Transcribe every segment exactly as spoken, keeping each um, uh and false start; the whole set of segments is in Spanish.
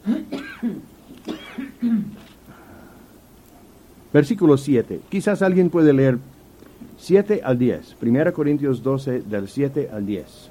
Versículo siete. Quizás alguien puede leer siete al diez. Primera Corintios doce, del siete al diez.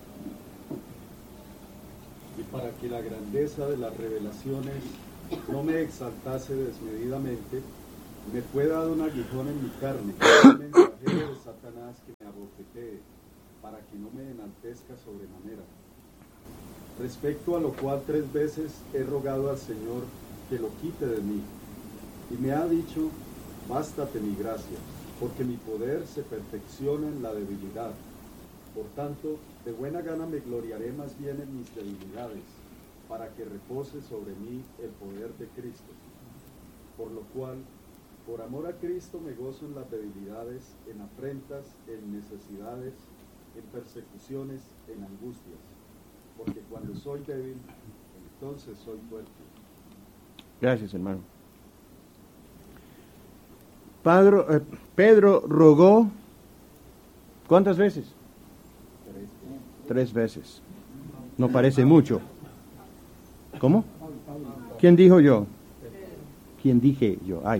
Y para que la grandeza de las revelaciones no me exaltase desmedidamente, me fue dado un aguijón en mi carne, un mensajero de Satanás que me abofetee, para que no me enaltezca sobremanera. Respecto a lo cual tres veces he rogado al Señor que lo quite de mí. Y me ha dicho, bástate mi gracia, porque mi poder se perfecciona en la debilidad. Por tanto, de buena gana me gloriaré más bien en mis debilidades, para que repose sobre mí el poder de Cristo. Por lo cual, por amor a Cristo me gozo en las debilidades, en afrentas, en necesidades, en persecuciones, en angustias. Porque cuando soy débil, entonces soy fuerte. Gracias, hermano. Pedro, eh, Pedro rogó, ¿cuántas veces? Tres. Tres veces. No parece mucho. ¿Cómo? ¿Quién dijo yo? ¿Quién dije yo? Ay.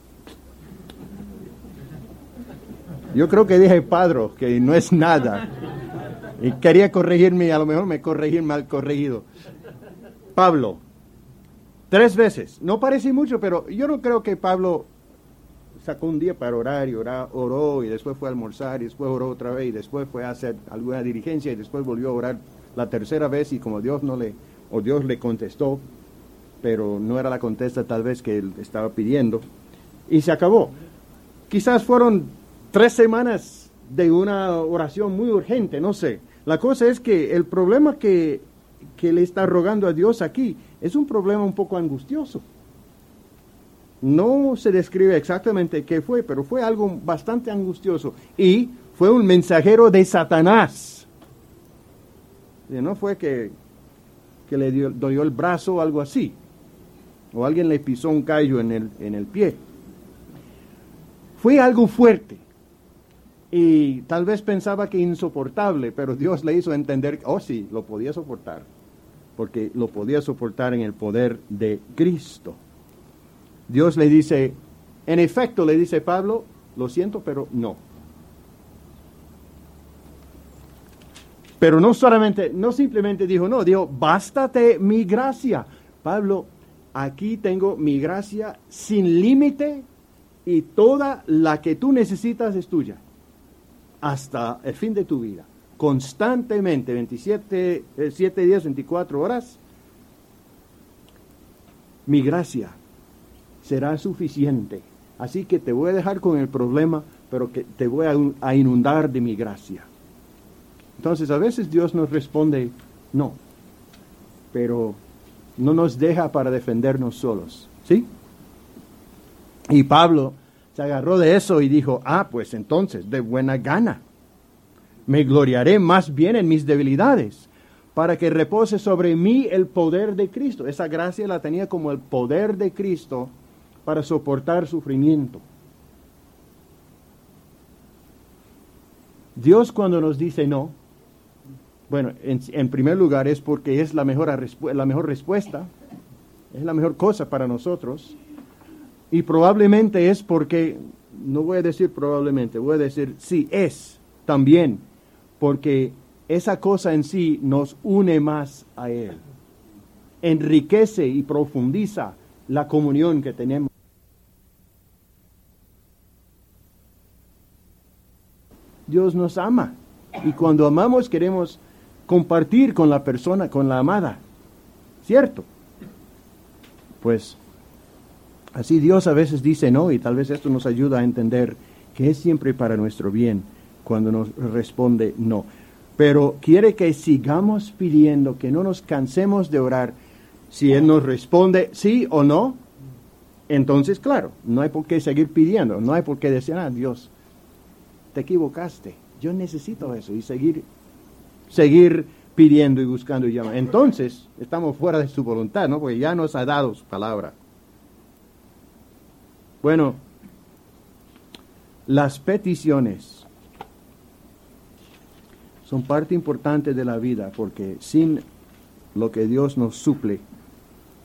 Yo creo que dije Pedro, que no es nada. Y quería corregirme, a lo mejor me corregí mal corregido. Pablo, tres veces. No parece mucho, pero yo no creo que Pablo sacó un día para orar y orar, oró y después fue a almorzar y después oró otra vez y después fue a hacer alguna diligencia y después volvió a orar la tercera vez y como Dios no le, o Dios le contestó, pero no era la contesta tal vez que él estaba pidiendo y se acabó. Quizás fueron tres semanas de una oración muy urgente, no sé. La cosa es que el problema que, que le está rogando a Dios aquí es un problema un poco angustioso. No se describe exactamente qué fue, pero fue algo bastante angustioso. Y fue un mensajero de Satanás. No fue que, que le dio, dio el brazo o algo así. O alguien le pisó un callo en el, en el pie. Fue algo fuerte. Y tal vez pensaba que insoportable, pero Dios le hizo entender, oh sí, lo podía soportar. Porque lo podía soportar en el poder de Cristo. Dios le dice, en efecto le dice Pablo, lo siento, pero no. Pero no solamente, no simplemente dijo no, dijo, bástate mi gracia. Pablo, aquí tengo mi gracia sin límite y toda la que tú necesitas es tuya. Hasta el fin de tu vida. Constantemente, veintisiete, siete días, veinticuatro horas, mi gracia será suficiente. Así que te voy a dejar con el problema, pero que te voy a, a inundar de mi gracia. Entonces, a veces Dios nos responde, no, pero no nos deja para defendernos solos, ¿sí? Y Pablo se agarró de eso y dijo, ah, pues entonces, de buena gana, me gloriaré más bien en mis debilidades, para que repose sobre mí el poder de Cristo. Esa gracia la tenía como el poder de Cristo para soportar sufrimiento. Dios cuando nos dice no, bueno, en, en primer lugar es porque es la mejor, la mejor respuesta, es la mejor cosa para nosotros, y probablemente es porque, no voy a decir probablemente, voy a decir sí, es también, porque esa cosa en sí nos une más a Él, enriquece y profundiza la comunión que tenemos. Dios nos ama y cuando amamos queremos compartir con la persona, con la amada, ¿cierto? Pues así Dios a veces dice no y tal vez esto nos ayuda a entender que es siempre para nuestro bien cuando nos responde no. Pero quiere que sigamos pidiendo, que no nos cansemos de orar. Si Él nos responde sí o no, entonces claro, no hay por qué seguir pidiendo, no hay por qué decir, ah, Dios, te equivocaste, yo necesito eso y seguir, seguir pidiendo y buscando y llamando. Entonces, estamos fuera de su voluntad, ¿no? Porque ya nos ha dado su palabra. Bueno, las peticiones son parte importante de la vida porque sin lo que Dios nos suple,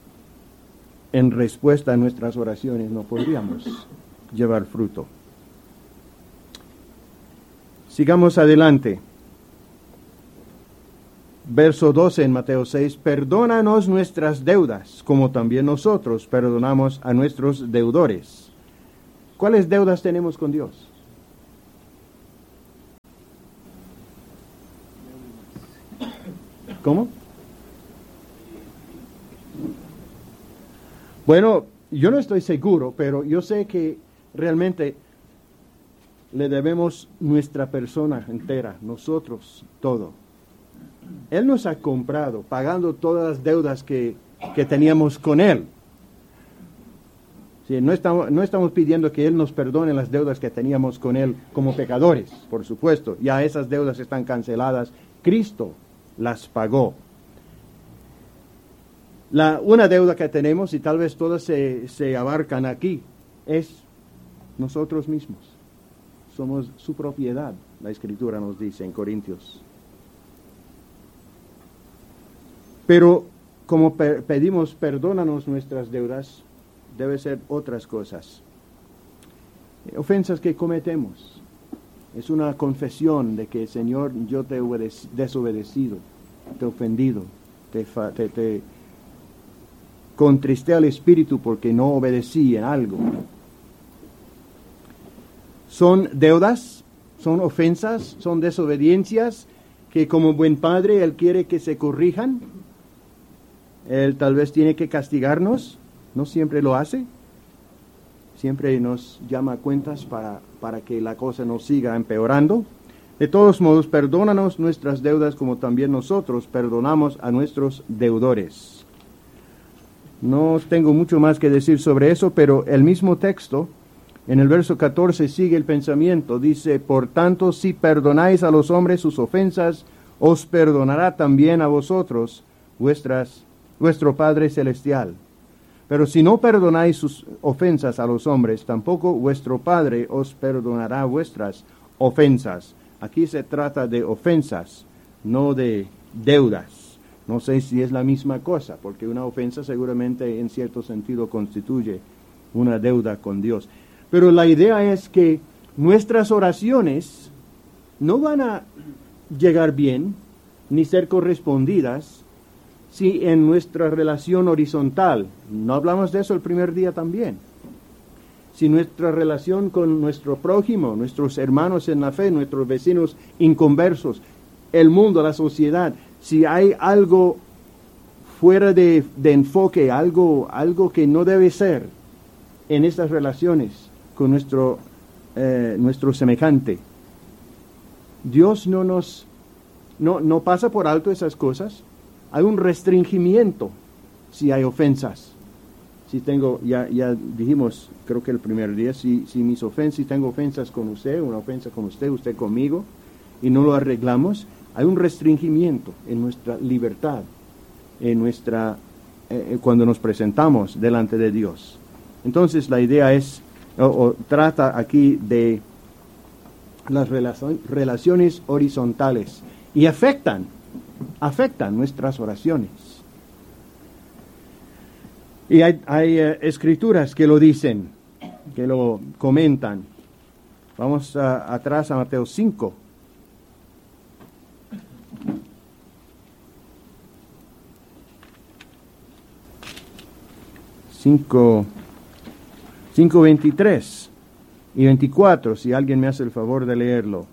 en respuesta a nuestras oraciones no podríamos llevar fruto. Sigamos adelante. Verso doce en Mateo seis, perdónanos nuestras deudas, como también nosotros perdonamos a nuestros deudores. ¿Cuáles deudas tenemos con Dios? ¿Cómo? Bueno, yo no estoy seguro, pero yo sé que realmente le debemos nuestra persona entera, nosotros, todo. Él nos ha comprado, pagando todas las deudas que, que teníamos con Él. Sí, no estamos, no estamos pidiendo que Él nos perdone las deudas que teníamos con Él como pecadores, por supuesto. Ya esas deudas están canceladas. Cristo las pagó. La, una deuda que tenemos, y tal vez todas se, se abarcan aquí, es nosotros mismos. Somos su propiedad, la Escritura nos dice en Corintios. Pero como pe- pedimos perdónanos nuestras deudas, debe ser otras cosas. Ofensas que cometemos. Es una confesión de que, Señor, yo te he obedec- desobedecido, te he ofendido, te, fa- te, te contristé al Espíritu porque no obedecí en algo. Son deudas, son ofensas, son desobediencias que como buen padre Él quiere que se corrijan. Él tal vez tiene que castigarnos, no siempre lo hace, siempre nos llama a cuentas para, para que la cosa no siga empeorando. De todos modos, perdónanos nuestras deudas como también nosotros perdonamos a nuestros deudores. No tengo mucho más que decir sobre eso, pero el mismo texto, en el verso catorce, sigue el pensamiento. Dice, por tanto, si perdonáis a los hombres sus ofensas, os perdonará también a vosotros vuestras vuestro Padre Celestial. Pero si no perdonáis sus ofensas a los hombres, tampoco vuestro Padre os perdonará vuestras ofensas. Aquí se trata de ofensas, no de deudas. No sé si es la misma cosa, porque una ofensa seguramente en cierto sentido constituye una deuda con Dios. Pero la idea es que nuestras oraciones no van a llegar bien, ni ser correspondidas, si en nuestra relación horizontal, no hablamos de eso el primer día también, si nuestra relación con nuestro prójimo, nuestros hermanos en la fe, nuestros vecinos inconversos, el mundo, la sociedad, si hay algo fuera de, de enfoque, algo, algo que no debe ser en estas relaciones con nuestro, eh, nuestro semejante, Dios no nos, no, no pasa por alto esas cosas. Hay un restringimiento si hay ofensas. Si tengo, ya, ya dijimos, creo que el primer día, si, si mis ofensas, si tengo ofensas con usted, una ofensa con usted, usted conmigo, y no lo arreglamos, hay un restringimiento en nuestra libertad, en nuestra, eh, cuando nos presentamos delante de Dios. Entonces la idea es, o, o trata aquí de las relacion, relaciones horizontales, y afectan afectan nuestras oraciones. Y hay, hay uh, escrituras que lo dicen, que lo comentan. Vamos uh, atrás a Mateo cinco. cinco, cinco veintitrés y veinticuatro, si alguien me hace el favor de leerlo.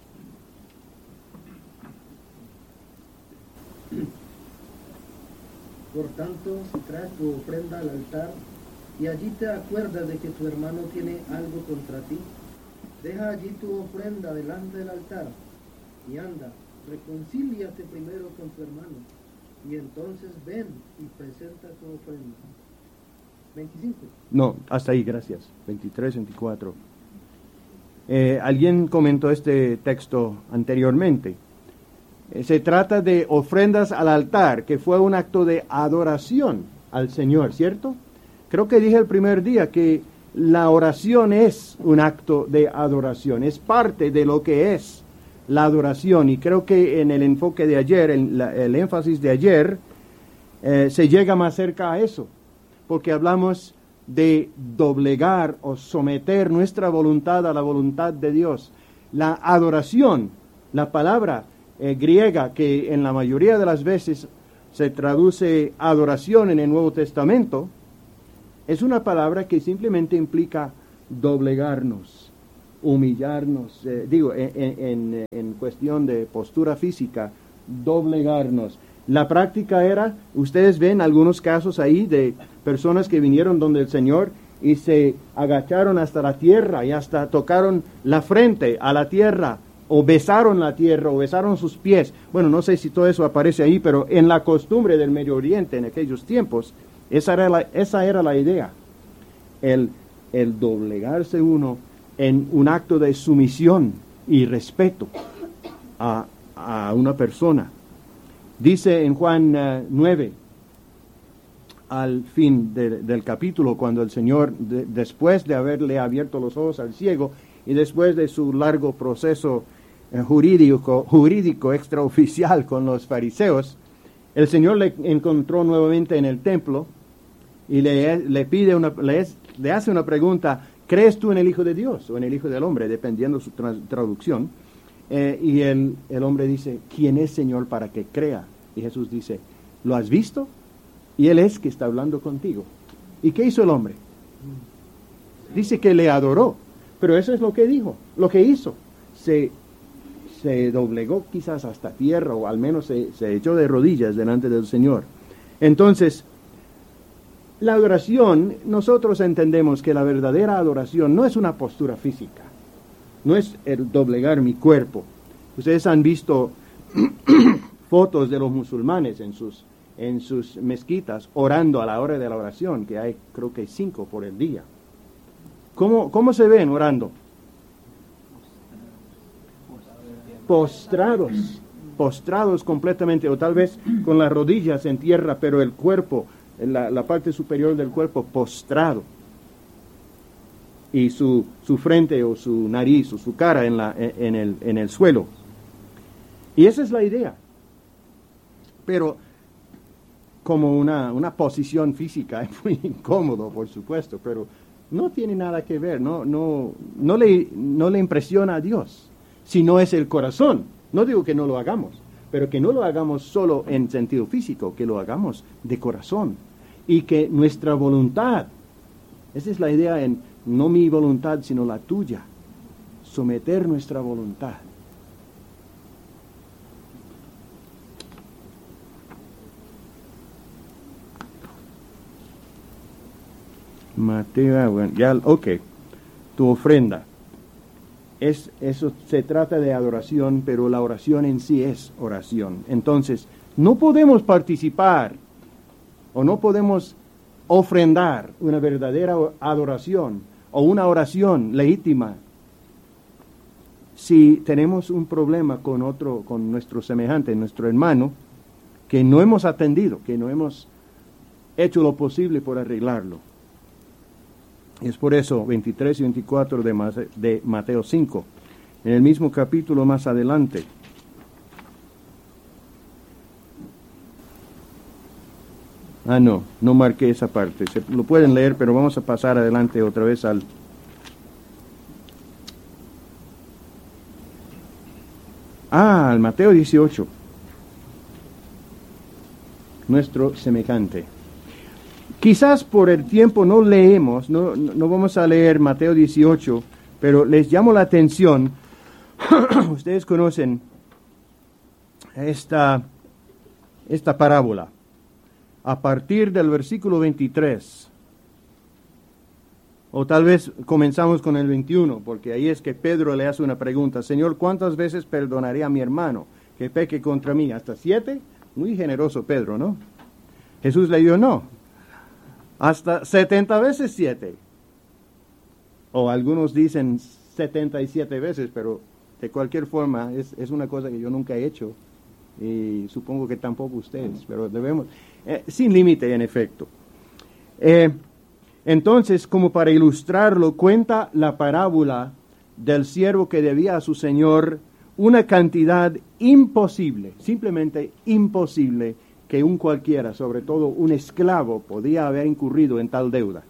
Por tanto, si traes tu ofrenda al altar y allí te acuerdas de que tu hermano tiene algo contra ti, deja allí tu ofrenda delante del altar y anda, reconcíliate primero con tu hermano y entonces ven y presenta tu ofrenda. veinticinco. No, hasta ahí, gracias. veintitrés, veinticuatro. Eh, alguien comentó este texto anteriormente. Se trata de ofrendas al altar, que fue un acto de adoración al Señor, ¿cierto? Creo que dije el primer día que la oración es un acto de adoración, es parte de lo que es la adoración. Y creo que en el enfoque de ayer, el, la, el énfasis de ayer, eh, se llega más cerca a eso. porque hablamos de doblegar o someter nuestra voluntad a la voluntad de Dios. La adoración, la palabra eh, griega que en la mayoría de las veces se traduce adoración en el Nuevo Testamento, es una palabra que simplemente implica doblegarnos, humillarnos, eh, digo, en, en, en cuestión de postura física, doblegarnos. La práctica era, ustedes ven algunos casos ahí de personas que vinieron donde el Señor y se agacharon hasta la tierra y hasta tocaron la frente a la tierra, o besaron la tierra, o besaron sus pies. Bueno, no sé si todo eso aparece ahí, pero en la costumbre del Medio Oriente en aquellos tiempos, esa era la, esa era la idea, el, el doblegarse uno en un acto de sumisión y respeto a, a una persona. Dice en Juan uh, nueve, al fin de, del capítulo, cuando el Señor, de, después de haberle abierto los ojos al ciego y después de su largo proceso uh, jurídico, jurídico extraoficial con los fariseos, el Señor le encontró nuevamente en el templo y le, le pide una, le, es, le hace una pregunta: ¿crees tú en el Hijo de Dios o en el Hijo del Hombre? Dependiendo su tra traducción. Eh, y el, el hombre dice: ¿quién es, Señor, para que crea? Y Jesús dice: ¿lo has visto? Y Él es que está hablando contigo. ¿Y qué hizo el hombre? Dice que le adoró, pero eso es lo que dijo, lo que hizo. Se, se doblegó quizás hasta tierra, o al menos se, se echó de rodillas delante del Señor. Entonces, la adoración, nosotros entendemos que la verdadera adoración no es una postura física, no es el doblegar mi cuerpo. Ustedes han visto fotos de los musulmanes en sus, en sus mezquitas orando a la hora de la oración, que hay creo que cinco por el día. ¿Cómo, cómo se ven orando? Postrados, postrados completamente, o tal vez con las rodillas en tierra, pero el cuerpo, la, la parte superior del cuerpo postrado, y su, su frente o su nariz o su cara en, la, en, el, en el suelo. Y esa es la idea. Pero como una, una posición física es muy incómodo, por supuesto, pero no tiene nada que ver, no, no, no, le, no le impresiona a Dios, sino es el corazón. No digo que no lo hagamos, pero que no lo hagamos solo en sentido físico, que lo hagamos de corazón, y que nuestra voluntad, esa es la idea en no mi voluntad, sino la tuya, someter nuestra voluntad. Mateo, bueno, ya, ok, tu ofrenda. Es, eso se trata de adoración, pero la oración en sí es oración. Entonces, no podemos participar o no podemos ofrendar una verdadera adoración o una oración legítima si tenemos un problema con otro, con nuestro semejante, nuestro hermano, que no hemos atendido, que no hemos hecho lo posible por arreglarlo. Es por eso veintitrés y veinticuatro de, de Mateo cinco, en el mismo capítulo más adelante. Ah, no, no marqué esa parte. Se lo pueden leer, pero vamos a pasar adelante otra vez al... Ah, al Mateo dieciocho. Nuestro semejante. Quizás por el tiempo no leemos, no, no vamos a leer Mateo dieciocho, pero les llamo la atención. Ustedes conocen esta, esta parábola. A partir del versículo veintitrés, o tal vez comenzamos con el veintiuno, porque ahí es que Pedro le hace una pregunta: Señor, ¿cuántas veces perdonaré a mi hermano que peque contra mí? ¿Hasta siete? Muy generoso Pedro, ¿no? Jesús le dijo: no, hasta setenta veces siete. O algunos dicen setenta y siete veces, pero de cualquier forma es, es una cosa que yo nunca he hecho, y supongo que tampoco ustedes, pero debemos, eh, sin límite en efecto. Eh, entonces, como para ilustrarlo, cuenta la parábola del siervo que debía a su señor una cantidad imposible, simplemente imposible, que un cualquiera, sobre todo un esclavo, podía haber incurrido en tal deuda.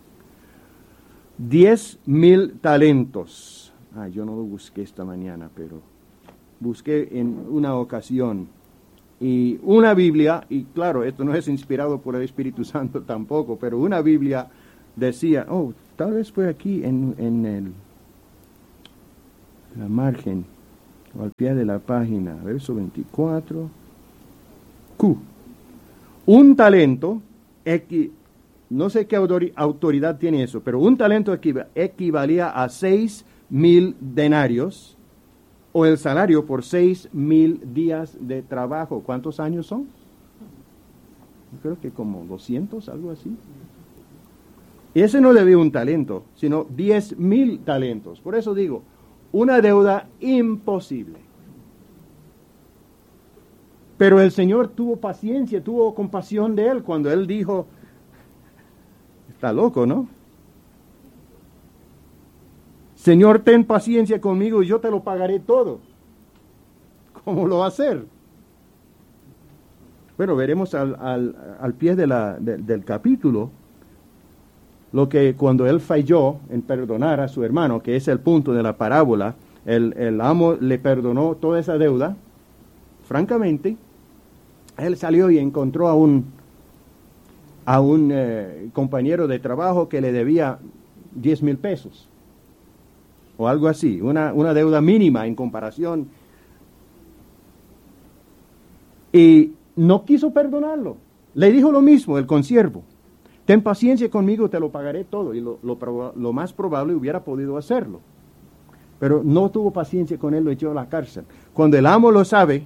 Diez mil talentos. Ah, yo no lo busqué esta mañana, pero busqué en una ocasión. Y una Biblia, y claro, esto no es inspirado por el Espíritu Santo tampoco, pero una Biblia decía, oh, tal vez fue aquí en, en el, la margen, o al pie de la página, verso veinticuatro. Q. Un talento, equi, no sé qué autori, autoridad tiene eso, pero un talento equiv, equivalía a seis mil denarios, o el salario por seis mil días de trabajo. ¿Cuántos años son? Yo creo que como doscientos, algo así. Y ese no le dio un talento, sino diez mil talentos. Por eso digo, una deuda imposible. Pero el Señor tuvo paciencia, tuvo compasión de él cuando él dijo, está loco, ¿no? Señor, ten paciencia conmigo y yo te lo pagaré todo. ¿Cómo lo va a hacer? Bueno, veremos al, al, al pie de la, de, del capítulo lo que cuando él falló en perdonar a su hermano, que es el punto de la parábola, el, el amo le perdonó toda esa deuda. Francamente, él salió y encontró a un, a un eh, compañero de trabajo que le debía diez mil pesos. O algo así, una, una deuda mínima en comparación. Y no quiso perdonarlo. Le dijo lo mismo el consiervo. Ten paciencia conmigo, te lo pagaré todo. Y lo, lo, lo más probable hubiera podido hacerlo. Pero no tuvo paciencia con él, lo echó a la cárcel. Cuando el amo lo sabe,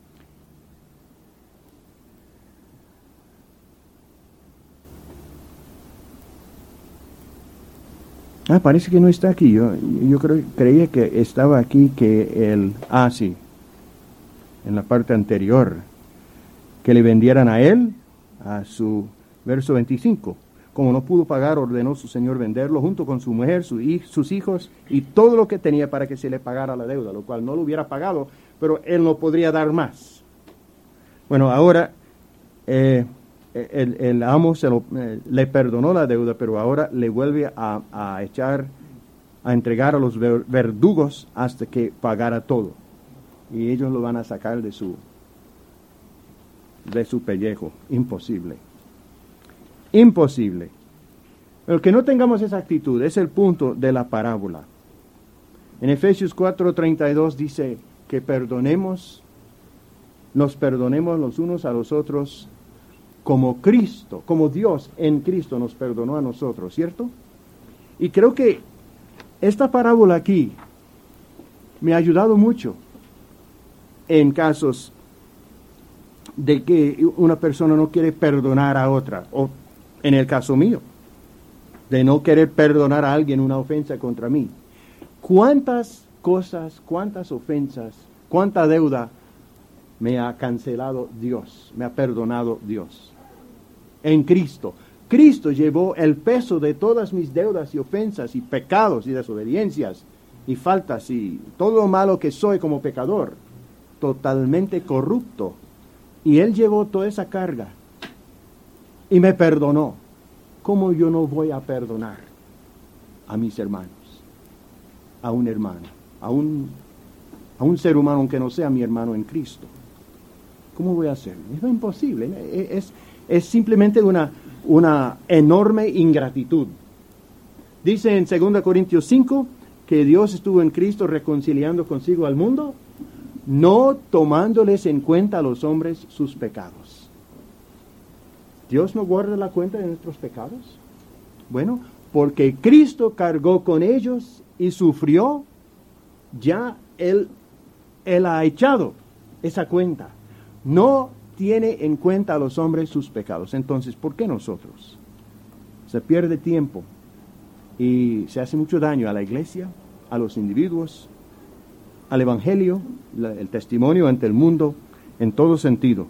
Ah, parece que no está aquí. Yo, yo creo, creía que estaba aquí, que el... Ah, sí. En la parte anterior. Que le vendieran a él, a su verso veinticinco. Como no pudo pagar, ordenó su señor venderlo junto con su mujer, su, sus hijos y todo lo que tenía para que se le pagara la deuda, lo cual no lo hubiera pagado, pero él no podría dar más. Bueno, ahora... Eh, El, el amo se lo, eh, le perdonó la deuda, pero ahora le vuelve a, a echar, a entregar a los ver, verdugos hasta que pagara todo. Y ellos lo van a sacar de su, de su pellejo. Imposible. Imposible. Pero que no tengamos esa actitud, es el punto de la parábola. En Efesios cuatro treinta y dos dice que perdonemos, nos perdonemos los unos a los otros, como Cristo, como Dios en Cristo nos perdonó a nosotros, ¿cierto? Y creo que esta parábola aquí me ha ayudado mucho en casos de que una persona no quiere perdonar a otra, o en el caso mío, de no querer perdonar a alguien una ofensa contra mí. ¿Cuántas cosas, cuántas ofensas, cuánta deuda me ha cancelado Dios, me ha perdonado Dios? En Cristo. Cristo llevó el peso de todas mis deudas y ofensas y pecados y desobediencias y faltas y todo lo malo que soy como pecador, totalmente corrupto. Y Él llevó toda esa carga y me perdonó. ¿Cómo yo no voy a perdonar a mis hermanos, a un hermano, a un, a un ser humano aunque no sea mi hermano en Cristo? ¿Cómo voy a hacerlo? Es imposible. Es, es simplemente una, una enorme ingratitud. Dice en dos Corintios cinco que Dios estuvo en Cristo reconciliando consigo al mundo, no tomándoles en cuenta a los hombres sus pecados. ¿Dios no guarda la cuenta de nuestros pecados? Bueno, porque Cristo cargó con ellos y sufrió, ya Él, él ha echado esa cuenta. No tiene en cuenta a los hombres sus pecados. Entonces, ¿por qué nosotros? Se pierde tiempo y se hace mucho daño a la iglesia, a los individuos, al evangelio, la, el testimonio ante el mundo, en todo sentido.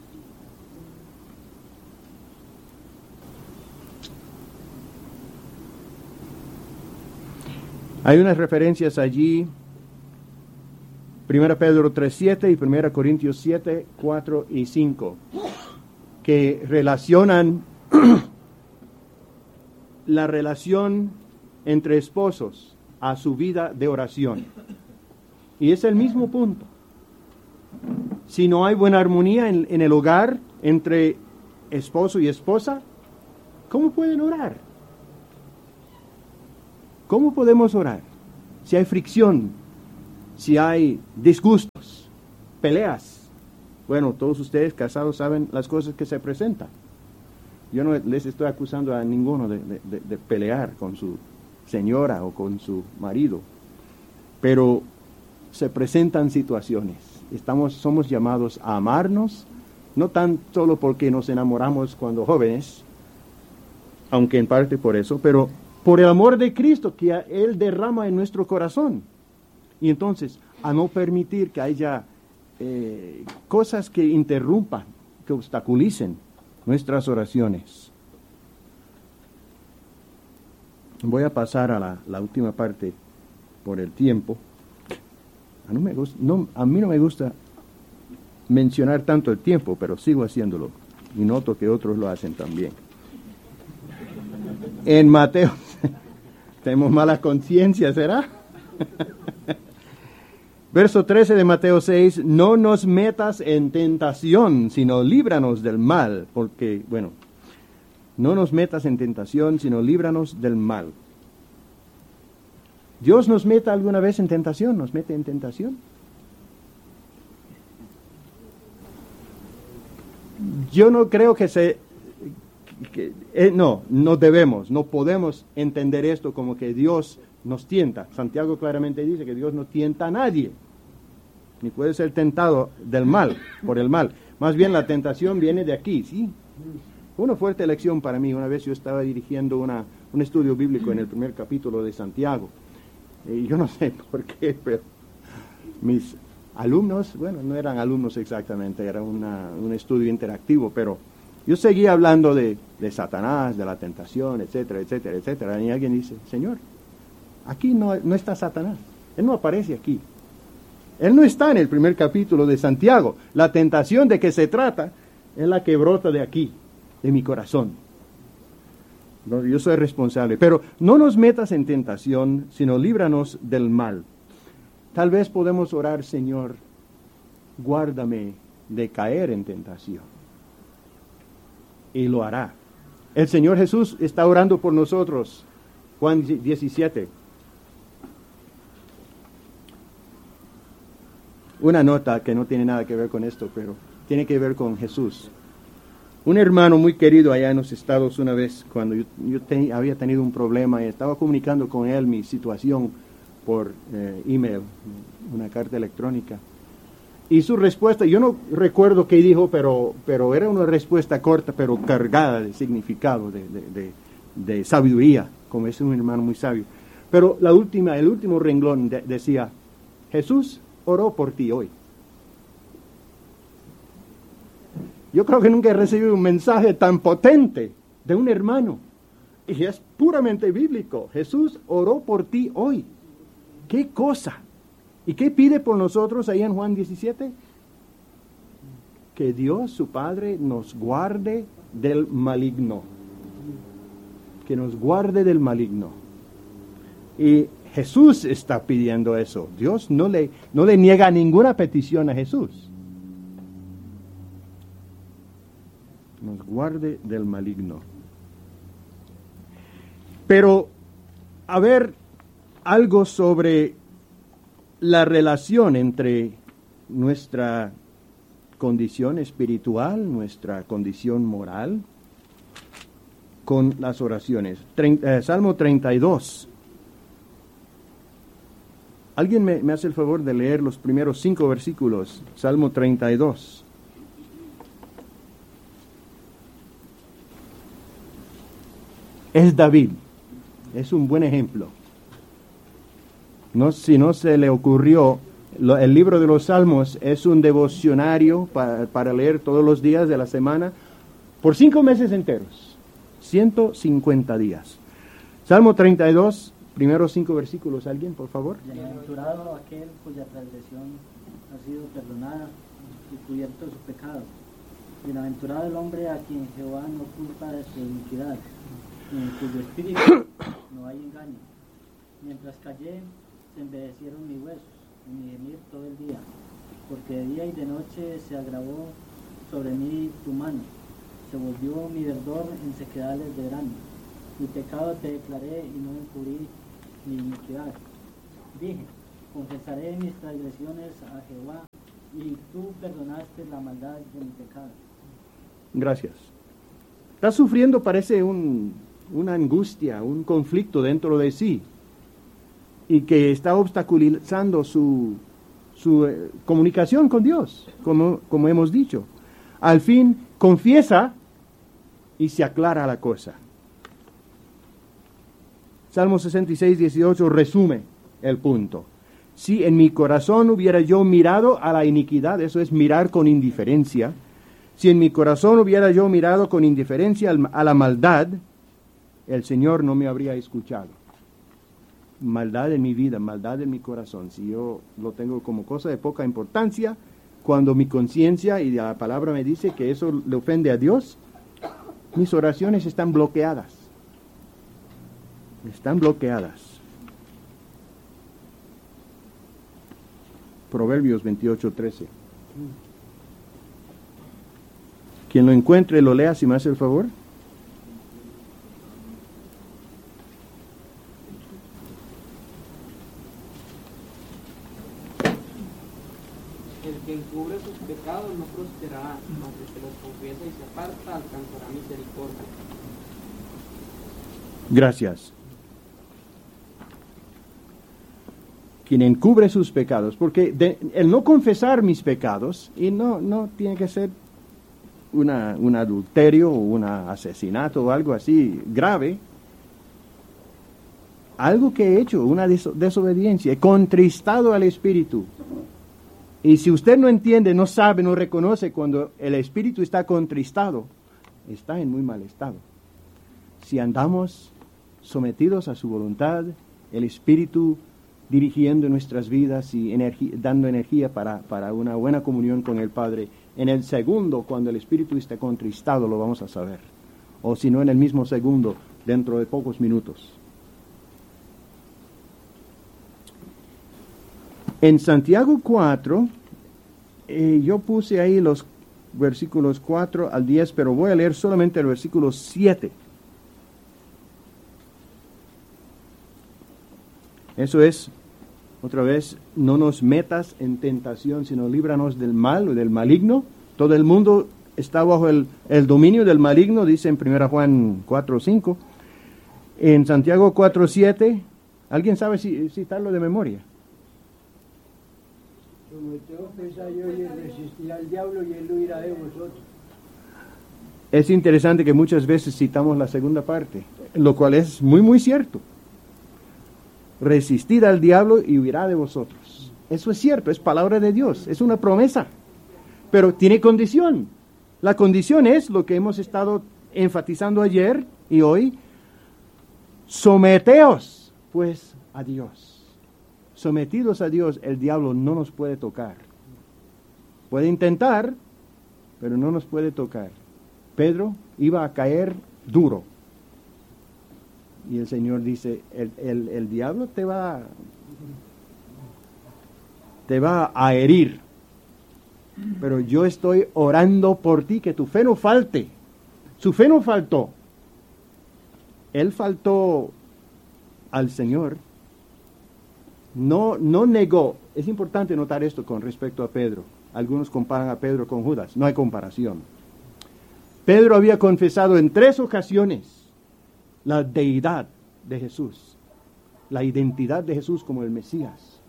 Hay unas referencias allí, primera Pedro tres siete y primera Corintios siete cuatro y cinco. que relacionan la relación entre esposos a su vida de oración. Y es el mismo punto. Si no hay buena armonía en, en el hogar entre esposo y esposa, ¿cómo pueden orar? ¿Cómo podemos orar? Si hay fricción, si hay disgustos, peleas. Bueno, todos ustedes casados saben las cosas que se presentan. Yo no les estoy acusando a ninguno de, de, de, de pelear con su señora o con su marido, pero se presentan situaciones. Estamos, somos llamados a amarnos, no tan solo porque nos enamoramos cuando jóvenes, aunque en parte por eso, pero por el amor de Cristo que Él derrama en nuestro corazón. Y entonces, a no permitir que haya eh, cosas que interrumpan, que obstaculicen nuestras oraciones. Voy a pasar a la, la última parte por el tiempo. A, no me gusta, no, a mí no me gusta mencionar tanto el tiempo, pero sigo haciéndolo. Y noto que otros lo hacen también. En Mateo, tenemos mala conciencia, ¿será? Verso trece de Mateo seis, no nos metas en tentación, sino líbranos del mal, porque, bueno, no nos metas en tentación, sino líbranos del mal. ¿Dios nos meta alguna vez en tentación? ¿Nos mete en tentación? Yo no creo que se... Que, eh, no, no debemos, no podemos entender esto como que Dios nos tienta. Santiago claramente dice que Dios no tienta a nadie, ni puede ser tentado del mal, por el mal. Más bien la tentación viene de aquí, ¿sí? Fue una fuerte lección para mí. Una vez yo estaba dirigiendo una, un estudio bíblico en el primer capítulo de Santiago. Y yo no sé por qué, pero mis alumnos, bueno, no eran alumnos exactamente, era una, un estudio interactivo, pero yo seguía hablando de, de Satanás, de la tentación, etcétera, etcétera, etcétera. Y alguien dice, Señor, aquí no, no está Satanás. Él no aparece aquí. Él no está en el primer capítulo de Santiago. La tentación de que se trata es la que brota de aquí, de mi corazón. No, yo soy responsable. Pero no nos metas en tentación, sino líbranos del mal. Tal vez podemos orar, Señor, guárdame de caer en tentación. Y lo hará. El Señor Jesús está orando por nosotros. Juan diecisiete. Una nota que no tiene nada que ver con esto, pero tiene que ver con Jesús. Un hermano muy querido allá en los Estados, una vez cuando yo, yo te, había tenido un problema y estaba comunicando con él mi situación por eh, email, una carta electrónica. Y su respuesta, yo no recuerdo qué dijo, pero, pero era una respuesta corta, pero cargada de significado, de, de, de, de sabiduría, como es un hermano muy sabio. Pero la última, el último renglón de, decía, Jesús oró por ti hoy. Yo creo que nunca he recibido un mensaje tan potente de un hermano. Y es puramente bíblico. Jesús oró por ti hoy. ¿Qué cosa? ¿Y qué pide por nosotros ahí en Juan diecisiete? Que Dios, su Padre, nos guarde del maligno. Que nos guarde del maligno. Y Jesús está pidiendo eso. Dios no le, no le niega ninguna petición a Jesús. Nos guarde del maligno. Pero, a ver, algo sobre la relación entre nuestra condición espiritual, nuestra condición moral, con las oraciones. Trein, eh, Salmo treinta y dos. ¿Alguien me, me hace el favor de leer los primeros cinco versículos? Salmo treinta y dos. Es David. Es un buen ejemplo. No, si no se le ocurrió, lo, el libro de los Salmos es un devocionario para, para leer todos los días de la semana por cinco meses enteros. ciento cincuenta días. Salmo treinta y dos, primeros cinco versículos. ¿Alguien, por favor? Bienaventurado aquel cuya transgresión ha sido perdonada y cubierto su pecado. Bienaventurado el hombre a quien Jehová no culpa de su iniquidad, y en cuyo espíritu no hay engaño. Mientras callé, se envejecieron mis huesos, y mi gemir todo el día, porque de día y de noche se agravó sobre mí tu mano, se volvió mi verdor en sequedades de verano. Mi pecado te declaré y no encubrí mi iniquidad. Dije, confesaré mis transgresiones a Jehová, y tú perdonaste la maldad de mi pecado. Gracias. Está sufriendo, parece, un, una angustia, un conflicto dentro de sí, y que está obstaculizando su, su eh, comunicación con Dios, como, como hemos dicho. Al fin, confiesa y se aclara la cosa. Salmo sesenta y seis, dieciocho resume el punto. Si en mi corazón hubiera yo mirado a la iniquidad, eso es mirar con indiferencia, si en mi corazón hubiera yo mirado con indiferencia a la maldad, el Señor no me habría escuchado. Maldad en mi vida, maldad en mi corazón. Si yo lo tengo como cosa de poca importancia, cuando mi conciencia y la palabra me dice que eso le ofende a Dios, mis oraciones están bloqueadas. Están bloqueadas. Proverbios veintiocho, trece. Quien lo encuentre, lo lea si me hace el favor. El que encubre sus pecados no prosperará, mas el que los confiesa y se aparta alcanzará misericordia. Gracias. Quien encubre sus pecados, porque de, el no confesar mis pecados, y no, no tiene que ser una, un adulterio o un asesinato o algo así grave, algo que he hecho, una deso- desobediencia, he contristado al Espíritu. Y si usted no entiende, no sabe, no reconoce cuando el Espíritu está contristado, está en muy mal estado. Si andamos sometidos a su voluntad, el Espíritu dirigiendo nuestras vidas y energía, dando energía para, para una buena comunión con el Padre, en el segundo, cuando el Espíritu esté contristado, lo vamos a saber. O si no, en el mismo segundo, dentro de pocos minutos. En Santiago cuatro, eh, yo puse ahí los versículos cuatro al diez, pero voy a leer solamente el versículo siete. Eso es, otra vez, no nos metas en tentación, sino líbranos del mal o del maligno. Todo el mundo está bajo el, el dominio del maligno, dice en primera Juan cuatro cinco. En Santiago cuatro siete, ¿alguien sabe si, citarlo de memoria? Prometeo pensar yo y resistir al diablo y él huirá de vosotros. Es interesante que muchas veces citamos la segunda parte, lo cual es muy, muy cierto. Resistid al diablo y huirá de vosotros. Eso es cierto, es palabra de Dios, es una promesa. Pero tiene condición. La condición es lo que hemos estado enfatizando ayer y hoy. Someteos, pues, a Dios. Sometidos a Dios, el diablo no nos puede tocar. Puede intentar, pero no nos puede tocar. Pedro iba a caer duro. Y el Señor dice, el, el, el diablo te va, te va a herir, pero yo estoy orando por ti, que tu fe no falte. Su fe no faltó. Él faltó al Señor. No, no negó. Es importante notar esto con respecto a Pedro. Algunos comparan a Pedro con Judas. No hay comparación. Pedro había confesado en tres ocasiones la deidad de Jesús, la identidad de Jesús como el Mesías.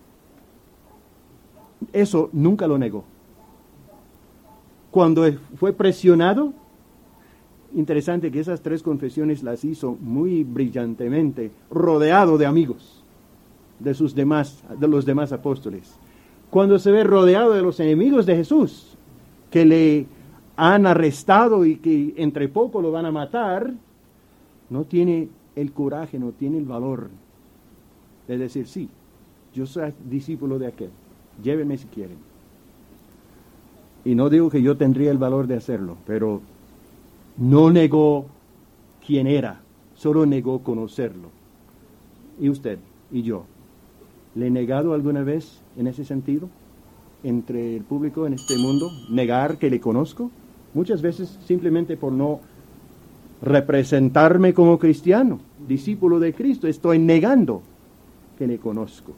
Eso nunca lo negó. Cuando fue presionado, interesante que esas tres confesiones las hizo muy brillantemente, rodeado de amigos, de sus demás, de los demás apóstoles. Cuando se ve rodeado de los enemigos de Jesús, que le han arrestado y que entre poco lo van a matar, no tiene el coraje, no tiene el valor de decir, sí, yo soy discípulo de aquel, llévenme si quieren. y no digo que yo tendría el valor de hacerlo, pero no negó quién era, solo negó conocerlo. ¿Y usted y yo? ¿Le he negado alguna vez en ese sentido? Entre el público en este mundo, negar que le conozco, muchas veces simplemente por no representarme como cristiano, discípulo de Cristo, estoy negando que le conozco.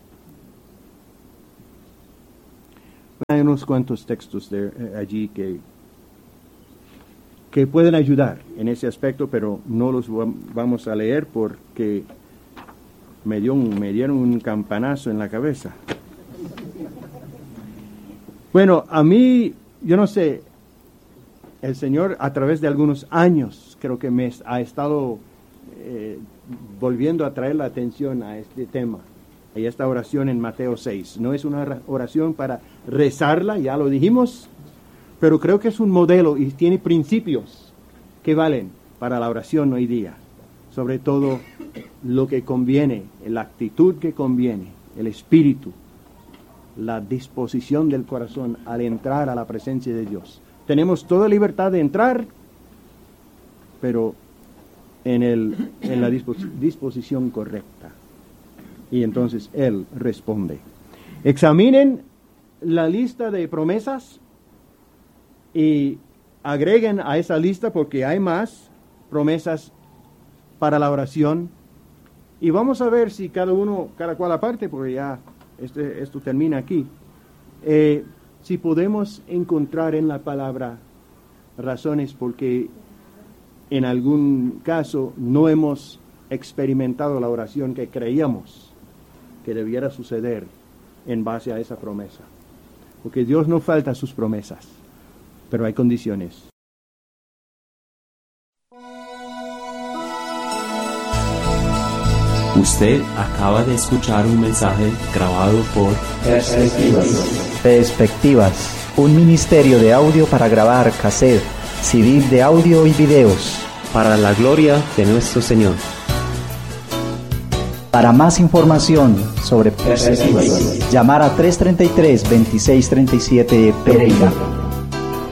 Hay unos cuantos textos de, eh, allí que, que pueden ayudar en ese aspecto, pero no los vamos a leer porque me, dio un, me dieron un campanazo en la cabeza. Bueno, a mí, yo no sé, el Señor a través de algunos años creo que me ha estado eh, volviendo a traer la atención a este tema, a esta oración en Mateo seis. No es una oración para rezarla, ya lo dijimos, pero creo que es un modelo y tiene principios que valen para la oración hoy día. Sobre todo lo que conviene, la actitud que conviene, el espíritu, la disposición del corazón al entrar a la presencia de Dios. Tenemos toda libertad de entrar, pero en, el, en la dispos- disposición correcta. Y entonces Él responde. Examinen la lista de promesas y agreguen a esa lista, porque hay más promesas para la oración. Y vamos a ver si cada uno, cada cual aparte, porque ya este, esto termina aquí, eh, si podemos encontrar en la palabra razones porque en algún caso no hemos experimentado la oración que creíamos que debiera suceder en base a esa promesa. Porque Dios no falta a sus promesas, pero hay condiciones. Usted acaba de escuchar un mensaje grabado por Perspectivas. Perspectivas, un ministerio de audio para grabar cassette, C D de audio y videos. para la gloria de nuestro Señor. Para más información sobre Perspectivas, llamar a tres treinta y tres, veintiséis treinta y siete Pereira.